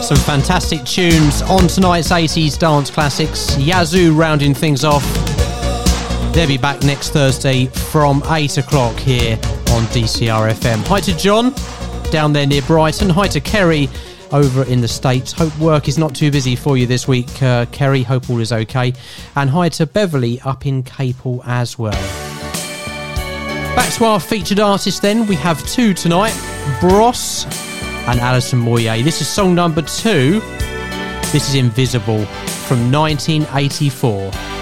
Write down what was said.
Some fantastic tunes on tonight's 80s dance classics. Yazoo rounding things off. They'll be back next Thursday from 8 o'clock here on DCR FM. Hi to John down there near Brighton. Hi to Kerry over in the States. Hope work is not too busy for you this week, Kerry. Hope all is okay. And hi to Beverly up in Capel as well. Back to our featured artists then. We have two tonight, Bros and Alison Moyet. This is song number 2. This is Invisible from 1984.